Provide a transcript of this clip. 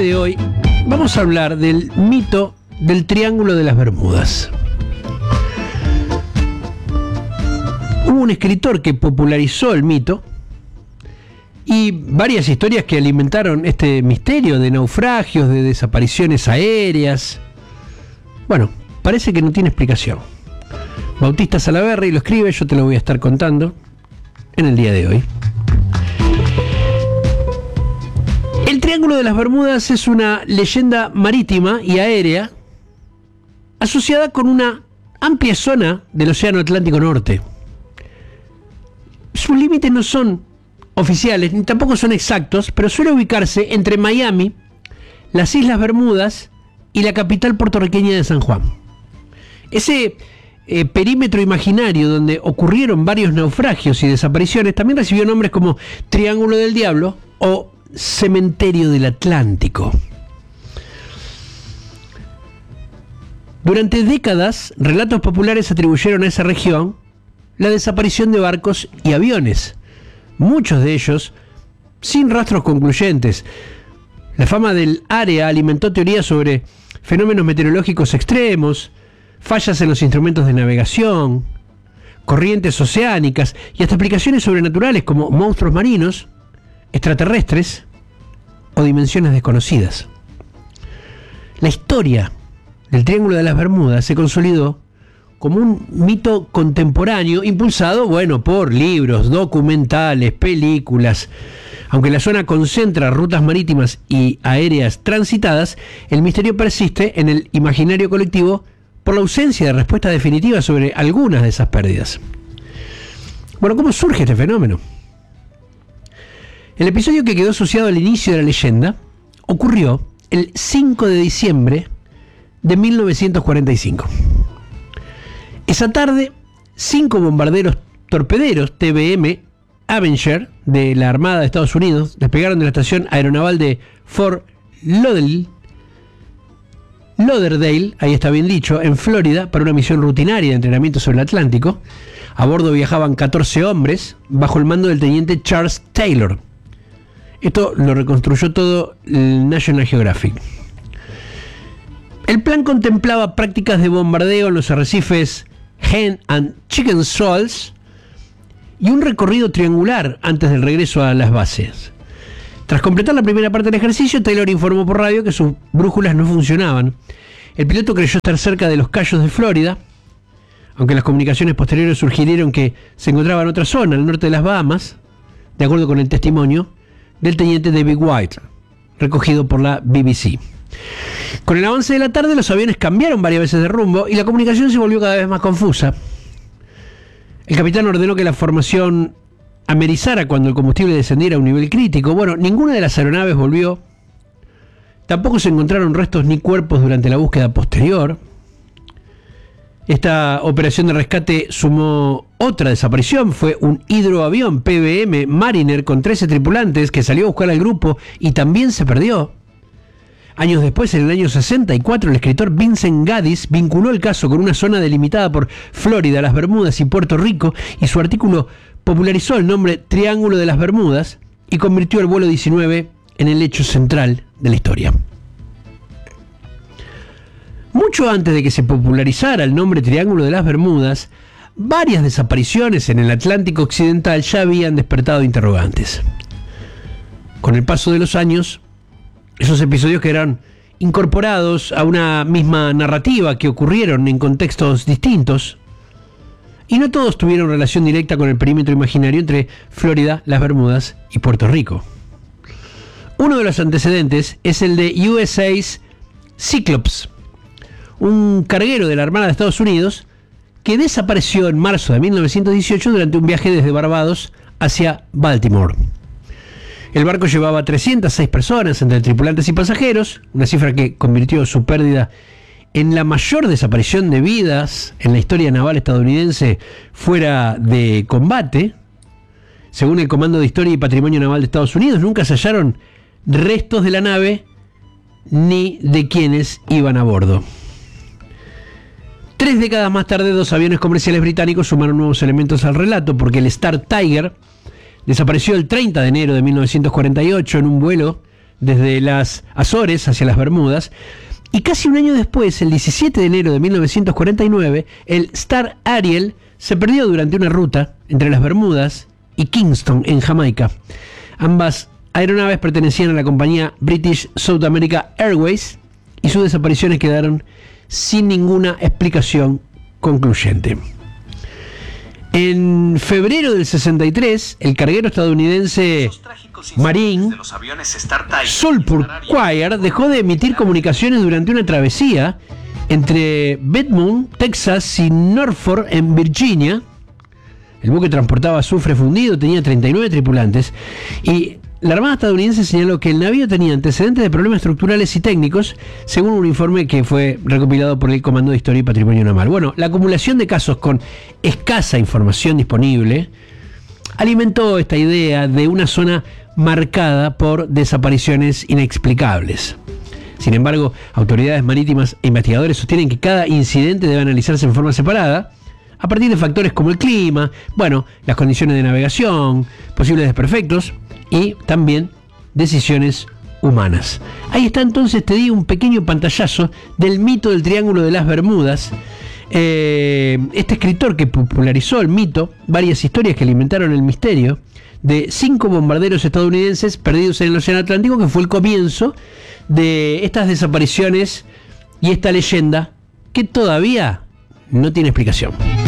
de hoy vamos a hablar del mito del Triángulo de las Bermudas. Hubo un escritor que popularizó el mito y varias historias que alimentaron este misterio de naufragios, de desapariciones aéreas. Bueno, parece que no tiene explicación. Bautista Salaverry lo escribe, yo te lo voy a estar contando en el día de hoy. El Triángulo de las Bermudas es una leyenda marítima y aérea asociada con una amplia zona del Océano Atlántico Norte. Sus límites no son oficiales ni tampoco son exactos, pero suele ubicarse entre Miami, las Islas Bermudas y la capital puertorriqueña de San Juan. Ese perímetro imaginario donde ocurrieron varios naufragios y desapariciones también recibió nombres como Triángulo del Diablo o Cementerio del Atlántico. Durante décadas, relatos populares atribuyeron a esa región la desaparición de barcos y aviones, muchos de ellos sin rastros concluyentes. La fama del área alimentó teorías sobre fenómenos meteorológicos extremos, fallas en los instrumentos de navegación, corrientes oceánicas y hasta explicaciones sobrenaturales como monstruos marinos, extraterrestres o dimensiones desconocidas. La historia del Triángulo de las Bermudas se consolidó como un mito contemporáneo impulsado, por libros, documentales, películas. Aunque la zona concentra rutas marítimas y aéreas transitadas, el misterio persiste en el imaginario colectivo por la ausencia de respuesta definitiva sobre algunas de esas pérdidas. ¿Cómo surge este fenómeno? El episodio que quedó asociado al inicio de la leyenda ocurrió el 5 de diciembre de 1945. Esa tarde, 5 bombarderos torpederos TBM Avenger de la Armada de Estados Unidos despegaron de la estación aeronaval de Fort Lauderdale, ahí está bien dicho, en Florida, para una misión rutinaria de entrenamiento sobre el Atlántico. A bordo viajaban 14 hombres bajo el mando del teniente Charles Taylor. Esto lo reconstruyó todo el National Geographic. El plan contemplaba prácticas de bombardeo en los arrecifes Hen and Chicken Shoals y un recorrido triangular antes del regreso a las bases. Tras completar la primera parte del ejercicio, Taylor informó por radio que sus brújulas no funcionaban. El piloto creyó estar cerca de los Cayos de Florida, aunque las comunicaciones posteriores sugirieron que se encontraba en otra zona, al norte de las Bahamas, de acuerdo con el testimonio del teniente David White, recogido por la BBC. Con el avance de la tarde, los aviones cambiaron varias veces de rumbo y la comunicación se volvió cada vez más confusa. El capitán ordenó que la formación amerizara cuando el combustible descendiera a un nivel crítico. Ninguna de las aeronaves volvió. Tampoco se encontraron restos ni cuerpos durante la búsqueda posterior. Esta operación de rescate sumó otra desaparición. Fue un hidroavión PBM Mariner con 13 tripulantes que salió a buscar al grupo y también se perdió. Años después, en el año 64, el escritor Vincent Gaddis vinculó el caso con una zona delimitada por Florida, las Bermudas y Puerto Rico, y su artículo popularizó el nombre Triángulo de las Bermudas y convirtió el vuelo 19 en el hecho central de la historia. Mucho antes de que se popularizara el nombre Triángulo de las Bermudas, varias desapariciones en el Atlántico Occidental ya habían despertado interrogantes. Con el paso de los años, esos episodios quedaron incorporados a una misma narrativa que ocurrieron en contextos distintos, y no todos tuvieron relación directa con el perímetro imaginario entre Florida, las Bermudas y Puerto Rico. Uno de los antecedentes es el de USS Cyclops, un carguero de la Armada de Estados Unidos que desapareció en marzo de 1918 durante un viaje desde Barbados hacia Baltimore. El barco llevaba 306 personas entre tripulantes y pasajeros, una cifra que convirtió su pérdida en la mayor desaparición de vidas en la historia naval estadounidense fuera de combate. Según el Comando de Historia y Patrimonio Naval de Estados Unidos, nunca se hallaron restos de la nave ni de quienes iban a bordo. 3 décadas más tarde, 2 aviones comerciales británicos sumaron nuevos elementos al relato, porque el Star Tiger desapareció el 30 de enero de 1948 en un vuelo desde las Azores hacia las Bermudas, y casi un año después, el 17 de enero de 1949, el Star Ariel se perdió durante una ruta entre las Bermudas y Kingston, en Jamaica. Ambas aeronaves pertenecían a la compañía British South America Airways y sus desapariciones quedaron sin ninguna explicación concluyente. En febrero del 63, el carguero estadounidense Marine Sulphur-Quire dejó de emitir comunicaciones durante una travesía entre Bedmont, Texas y Norfolk, en Virginia. El buque transportaba azufre fundido, tenía 39 tripulantes, y la Armada estadounidense señaló que el navío tenía antecedentes de problemas estructurales y técnicos, según un informe que fue recopilado por el Comando de Historia y Patrimonio Naval. Bueno, la acumulación de casos con escasa información disponible alimentó esta idea de una zona marcada por desapariciones inexplicables. Sin embargo, autoridades marítimas e investigadores sostienen que cada incidente debe analizarse en forma separada, a partir de factores como el clima, las condiciones de navegación, posibles desperfectos y también decisiones humanas. Ahí está, entonces, te digo, un pequeño pantallazo del mito del Triángulo de las Bermudas. Este escritor que popularizó el mito, varias historias que alimentaron el misterio de 5 bombarderos estadounidenses perdidos en el Océano Atlántico, que fue el comienzo de estas desapariciones y esta leyenda que todavía no tiene explicación.